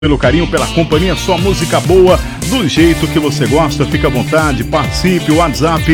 Pelo carinho, pela companhia, só música boa, do jeito que você gosta. Fica à vontade, participe. O WhatsApp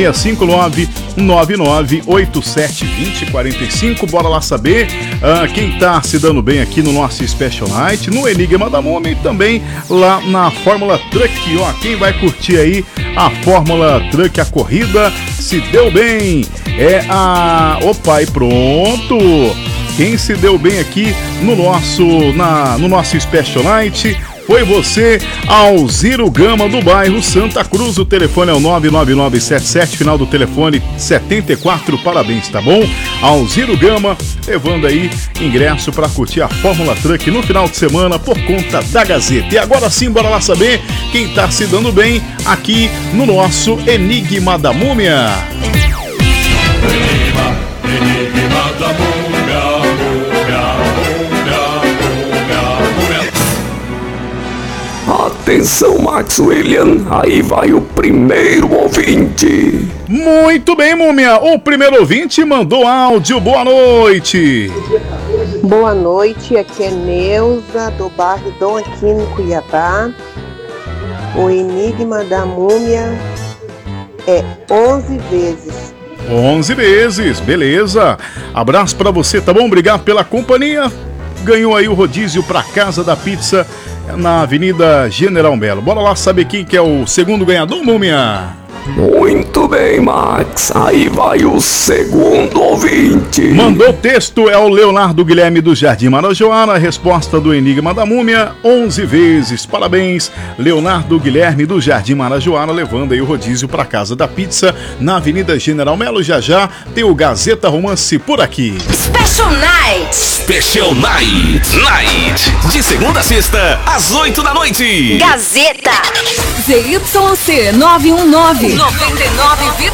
659-9987-2045. Bora lá saber quem tá se dando bem aqui no nosso Special Night, no Enigma da Múmia e também lá na Fórmula Truck. Ó, quem vai curtir aí a Fórmula Truck, a corrida, se deu bem. Opa, e pronto! Quem se deu bem aqui no nosso Special Night foi você, Alziro Gama, do bairro Santa Cruz. O telefone é o 99977, final do telefone 74. Parabéns, tá bom? Alziro Gama levando aí ingresso para curtir a Fórmula Truck no final de semana por conta da Gazeta. E agora sim, bora lá saber quem tá se dando bem aqui no nosso Enigma da Múmia. Enigma da Múmia. Atenção, Max William, aí vai o primeiro ouvinte. Muito bem, Múmia, o primeiro ouvinte mandou áudio. Boa noite. Boa noite, aqui é Neuza, do bairro Dom Aquino, Cuiabá. O Enigma da Múmia é 11 vezes. 11 vezes, beleza. Abraço pra você, tá bom? Obrigado pela companhia. Ganhou aí o rodízio pra Casa da Pizza na Avenida General Melo. Bora lá saber quem que é o segundo ganhador, Múmia. Muito bem, Max. Aí vai o segundo ouvinte. Mandou texto, é o Leonardo Guilherme do Jardim Marajoara. A resposta do Enigma da Múmia, 11 vezes. Parabéns, Leonardo Guilherme do Jardim Marajoara, levando aí o rodízio para Casa da Pizza na Avenida General Melo. Já já tem o Gazeta Romance por aqui. Special Night. Special Night. De segunda a sexta, às 8 da noite. Gazeta. ZYC 919. 99,9.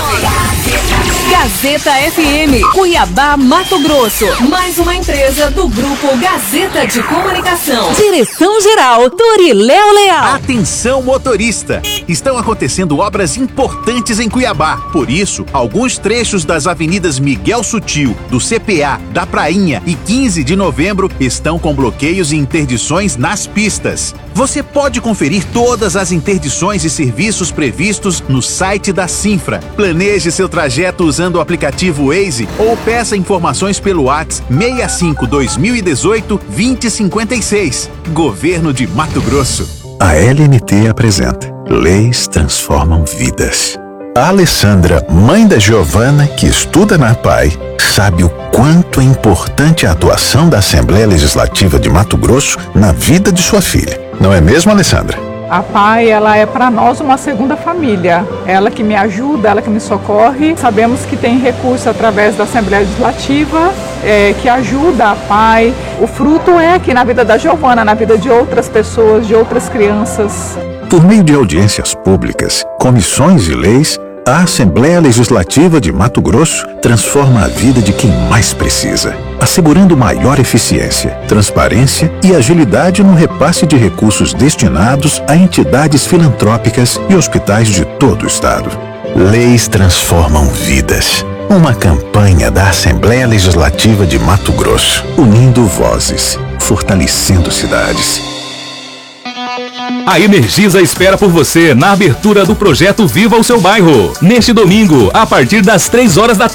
Gazeta FM, Cuiabá, Mato Grosso. Mais uma empresa do Grupo Gazeta de Comunicação. Direção-geral, Doriléo Leal. Atenção, motorista! Estão acontecendo obras importantes em Cuiabá. Por isso, alguns trechos das avenidas Miguel Sutil, do CPA, da Prainha e 15 de novembro estão com bloqueios e interdições nas pistas. Você pode conferir todas as interdições e serviços previstos no site da Sinfra. Planeje seu trajeto usando o aplicativo Waze ou peça informações pelo WhatsApp 65-2018-2056. Governo de Mato Grosso. A LNT apresenta Leis Transformam Vidas. A Alessandra, mãe da Giovana, que estuda na PAI, sabe o quanto é importante a atuação da Assembleia Legislativa de Mato Grosso na vida de sua filha. Não é mesmo, Alessandra? A PAI, ela é para nós uma segunda família. Ela que me ajuda, ela que me socorre. Sabemos que tem recurso através da Assembleia Legislativa que ajuda a PAI. O fruto é aqui na vida da Giovana, na vida de outras pessoas, de outras crianças. Por meio de audiências públicas, comissões e leis, a Assembleia Legislativa de Mato Grosso transforma a vida de quem mais precisa, assegurando maior eficiência, transparência e agilidade no repasse de recursos destinados a entidades filantrópicas e hospitais de todo o estado. Leis Transformam Vidas. Uma campanha da Assembleia Legislativa de Mato Grosso, unindo vozes, fortalecendo cidades. A Energisa espera por você na abertura do projeto Viva o Seu Bairro. Neste domingo, a partir das 3 horas da